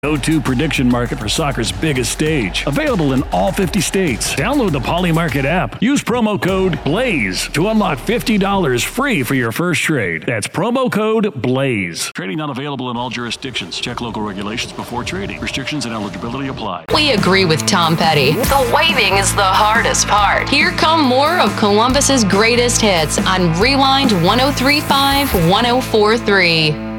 Go-to prediction market for soccer's biggest stage. Available in all 50 states. Download the Polymarket app. Use promo code BLAZE to unlock $50 free for your first trade. That's promo code BLAZE. Trading not available in all jurisdictions. Check local regulations before trading. Restrictions and eligibility apply. We agree with Tom Petty. The waiting is the hardest part. Here come more of Columbus's greatest hits on Rewind 103.5, 104.3.